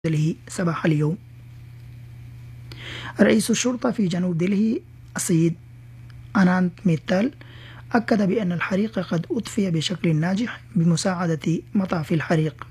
دلهي صباح اليوم. رئيس الشرطة في جنوب دلهي السيد أنانت ميتال أكد بأن الحريق قد أطفئ بشكل ناجح بمساعدة مطافي الحريق.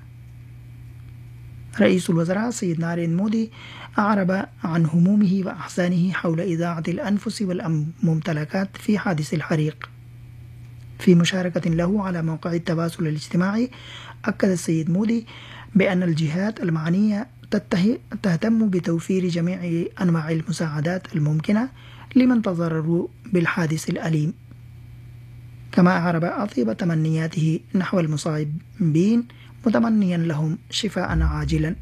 رئيس الوزراء السيد ناريندر مودي أعرب عن همومه وأحزانه حول إضاعة الأنفس والممتلكات في حادث الحريق. في مشاركة له على موقع التواصل الاجتماعي، أكد السيد مودي بأن الجهات المعنية تهتم بتوفير جميع أنواع المساعدات الممكنة لمن تضرروا بالحادث الأليم، كما أعرب أطيب تمنياته نحو المصابين متمنيا لهم شفاء عاجلا.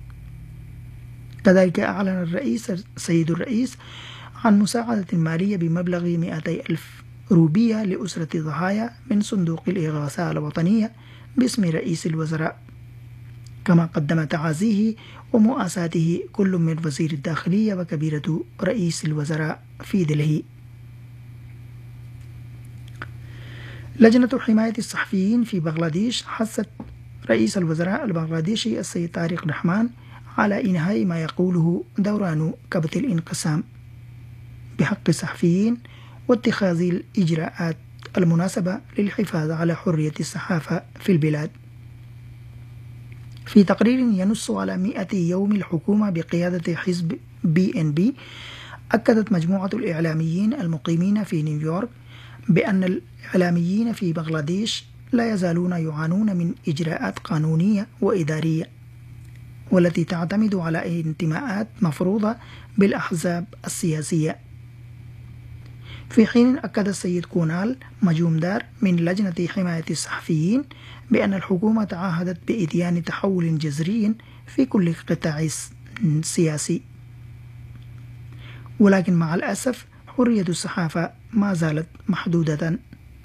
كذلك أعلن السيد الرئيس عن مساعدة مالية بمبلغ 200,000 روبية لأسرة الضحايا من صندوق الإغاثة الوطنية باسم رئيس الوزراء، كما قدم تعازيه ومؤاساته كل من وزير الداخلية وكبيرة رئيس الوزراء في دلهي. لجنة حماية الصحفيين في بنغلاديش حثت رئيس الوزراء البنغلاديشي السيد طارق الرحمان على إنهاء ما يقوله دوران كبت الانقسام بحق الصحفيين واتخاذ الإجراءات المناسبة للحفاظ على حرية الصحافة في البلاد. في تقرير ينص على 100 يوم الحكومة بقيادة حزب BNP، أكدت مجموعة الإعلاميين المقيمين في نيويورك بأن الإعلاميين في بنغلاديش لا يزالون يعانون من إجراءات قانونية وإدارية، والتي تعتمد على انتماءات مفروضة بالأحزاب السياسية. في حين أكد السيد كونال مجومدار من لجنة حماية الصحفيين بأن الحكومة تعهدت بإتيان تحول جذري في كل قطاع سياسي، ولكن مع الأسف حرية الصحافة ما زالت محدودة.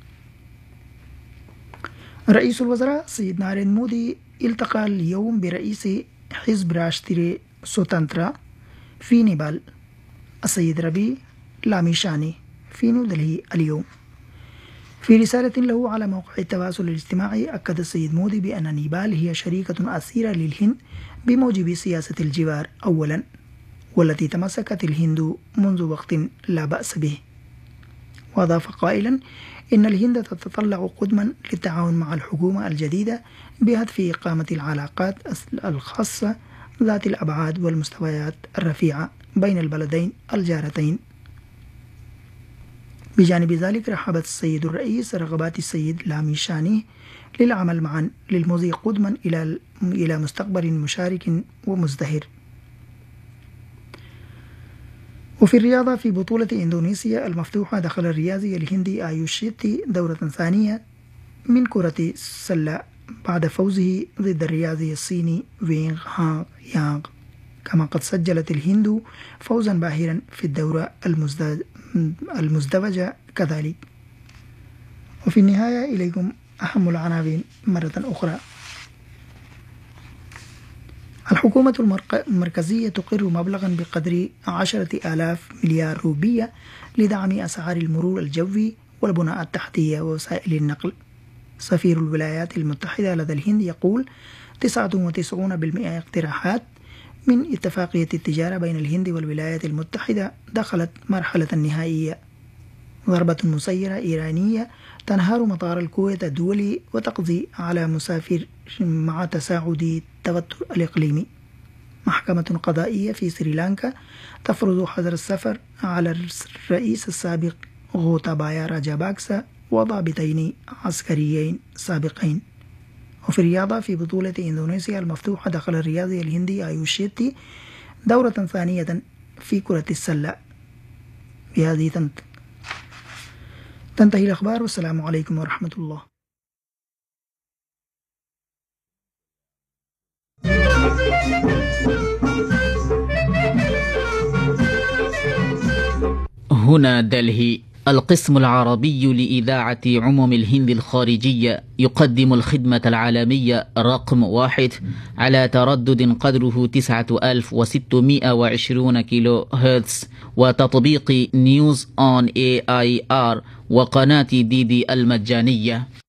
رئيس الوزراء السيد ناريندر مودي التقى اليوم برئيس حزب راشتري سوتانترا في نيبال السيد ربي لاميشاني في نيودلهي اليوم. في رسالة له على موقع التواصل الاجتماعي، أكد السيد مودي بأن نيبال هي شريكة أثيرة للهند بموجب سياسة الجوار أولا، والتي تمسكت الهند منذ وقت لا بأس به. وأضاف قائلا إن الهند تتطلع قدما للتعاون مع الحكومة الجديدة بهدف إقامة العلاقات الخاصة ذات الأبعاد والمستويات الرفيعة بين البلدين الجارتين. بجانب ذلك، رحبت السيد الرئيس رغبات السيد لاميشاني للعمل معا للمضي قدما إلى مستقبل مشارك ومزدهر. وفي الرياضة، في بطولة إندونيسيا المفتوحة، دخل الرياضي الهندي آيوش شيتي دورة ثانية من كرة السلة بعد فوزه ضد الرياضي الصيني وينغ هانغ يانغ، كما قد سجلت الهند فوزا باهرا في الدورة المزدوجة كذلك. وفي النهاية إليكم أهم العناوين مرة أخرى. الحكومة المركزية تقر مبلغا بقدر 10,000 مليار روبية لدعم أسعار المرور الجوي والبناء التحتية ووسائل النقل. سفير الولايات المتحدة لدى الهند يقول 99% اقتراحات من اتفاقية التجارة بين الهند والولايات المتحدة دخلت مرحلة نهائية. ضربة مسيرة إيرانية تنهار مطار الكويت الدولي وتقضي على مسافر مع تصاعد التوتر الإقليمي. محكمة قضائية في سريلانكا تفرض حظر السفر على الرئيس السابق غوتابايا راجاباكسا وضابطين عسكريين سابقين. وفي الرياضة، في بطولة إندونيسيا المفتوحة، دخل الرياضي الهندي آيوش شيتي دورة ثانية في كرة السلة. بهذه تنتهي الأخبار، والسلام عليكم ورحمة الله. هنا دلهي. القسم العربي لإذاعة عموم الهند الخارجية يقدم الخدمة العالمية رقم 1 على تردد قدره 9620 كيلو هرتز، وتطبيق نيوز آن AIR وقناة DD المجانية.